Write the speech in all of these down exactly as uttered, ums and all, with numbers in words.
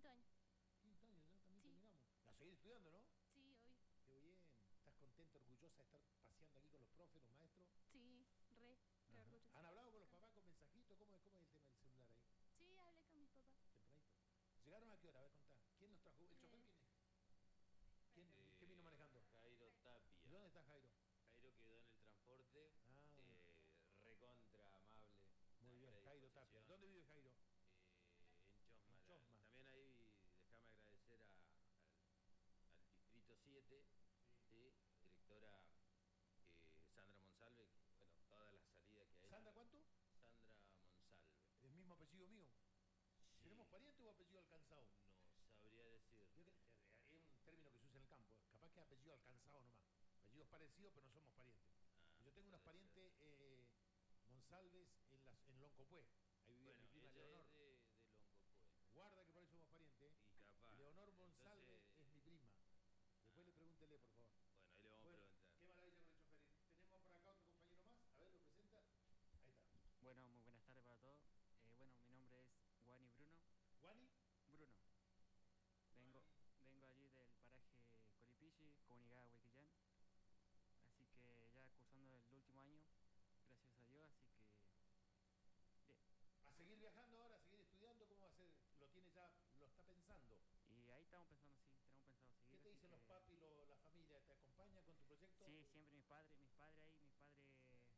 quinto año. Quinto año, ya también Sí. terminamos. La seguir estudiando, ¿no? Sí, hoy. Qué bien. ¿Estás contenta, orgullosa de estar paseando aquí con los profes, los maestros? Sí, re, re Ajá. orgullosa. ¿Han hablado con los papás con mensajitos? ¿Cómo es, cómo es el tema del celular ahí? Sí, hablé con mis papás. Tempranito. ¿Llegaron a qué hora? A ver, contá. ¿Quién nos trajo? ¿El Eh, chofer quién es? ¿Quién, Eh, ¿Qué vino manejando? Jairo ¿Y Tapia. dónde está Jairo? Jairo quedó en el transporte, Ah. eh, recontra amable. Muy bien, Jairo Tapia. ¿Dónde vive Jairo? Eh, en Chosma. En Chosma. También ahí, déjame agradecer a, al, al Distrito siete, Sí. ¿sí? Directora eh, Sandra Monsalve, que, bueno, todas las salidas que hay. ¿Sandra cuánto? Sandra Monsalve. ¿El mismo apellido mío? Sí. ¿Tenemos pariente o apellido alcanzado? No sabría decir. Yo creo que es un término que se usa en el campo. Capaz que es apellido alcanzado nomás. Apellidos parecidos, pero no somos parientes. Ah, Yo tengo unos puede parientes eh, Monsalves en, las, en Loncopué. Ahí vivía Bueno, mi prima ella Leonor. es de, de Loncopué. Guarda que por ahí somos parientes. Y capaz. Leonor Monsalve Entonces, es mi prima. Después ah, le pregúntele, por favor. Bueno, ahí le vamos Bueno, a preguntar. qué maravilla con el chofer. Tenemos por acá otro compañero más. A ver, lo presenta. Ahí está. Bueno, muy buenas tardes para todos. Eh, bueno, mi nombre es Wani Bruno. ¿Guani? Bruno. Vengo, vengo allí del paraje Colipilli, comunidad Huayquillán. Así que ya cursando el último año, gracias a Dios, así que bien. ¿A seguir viajando ahora? ¿A seguir estudiando? ¿Cómo va a ser? ¿Lo tiene ya? ¿Lo está pensando? Y ahí estamos pensando, sí, tenemos pensado seguir. ¿Qué te dicen que... los papis, lo, la familia? ¿Te acompañan con tu proyecto? Sí, siempre mis padres, mis padres ahí, mis padres,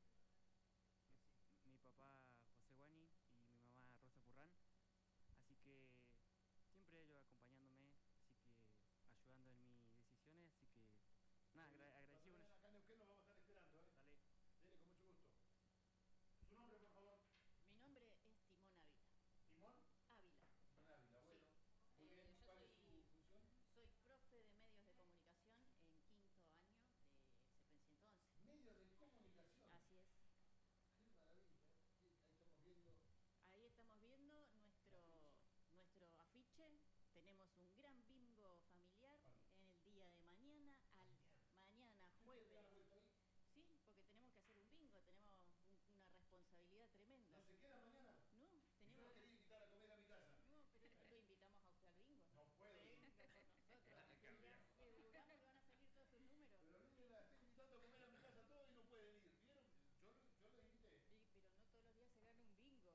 mi, mi papá José Guani y mi mamá Rosa Purrán. Así que siempre ellos acompañándome, así que ayudando en mis decisiones, así que nada, agra agradecido con eso. Acá en Neuquén lo vamos a estar esperando, ¿eh? Dale. Dele, con mucho gusto. ¿Su nombre, por favor? Mi nombre es Timón Ávila. ¿Timón? Ávila. Timón Ávila, bueno. Sí. Muy bien. Eh, yo ¿Cuál soy, es su función? soy profe de medios de comunicación en quinto año de C P ciento once. Medios de comunicación. Así es. Qué maravilla. Ahí estamos viendo. Ahí estamos viendo nuestro, nuestro afiche. Tenemos un gran bingo familiar en el día de mañana, al mañana jueves. Sí, porque tenemos que hacer un bingo, tenemos un, una responsabilidad tremenda. ¿No se queda mañana? No, tenemos... Yo lo quería invitar a comer a mi casa. No, pero lo invitamos a usted al bingo. No puedo. Venga con nosotros. Aseguramos que van a salir todos sus números. Pero a mí me la estoy invitando a comer a mi casa todo y no pueden ir. ¿Vieron? Yo, yo los invité. Sí, pero no todos los días se gana un bingo.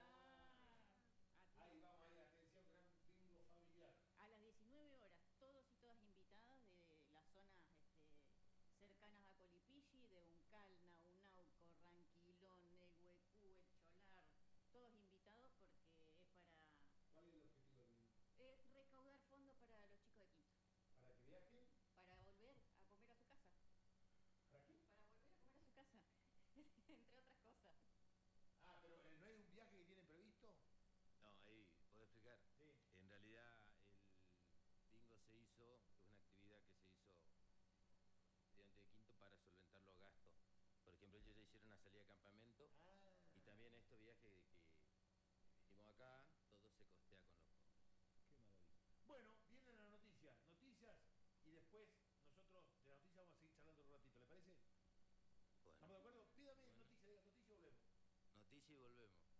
Ah, ahí vamos, ahí, atención, gran bingo familiar. A las diecinueve horas, todos y todas invitadas de las zonas este, cercanas a Colipilli, de Uncal, Naunauco, Ranquilón, Nehuecú, El Cholar, todos invitados porque es para... ¿Cuál es el objetivo del bingo? Es recaudar fondos para los chicos de quinto. ¿Para que viajen? Para volver a comer a su casa. ¿Para qué? Para volver a comer a su casa, entre otras cosas. Ah, pero ¿no hay un viaje que tienen previsto? No, ahí, ¿puedo explicar? Sí. En realidad, el bingo se hizo, es una actividad que se hizo estudiante de quinto para solventar los gastos. Por ejemplo, ellos ya hicieron una salida de campamento Ah. y también estos viajes que vinimos acá, todo se costea con los fondos. Qué maravilla. Bueno, vienen las noticias, noticias y después nosotros de las noticias vamos a seguir charlando un ratito, ¿le parece? Bueno, ¿Estamos de acuerdo? Pídame Bueno. noticias, diga noticias y volvemos. noticia y volvemos.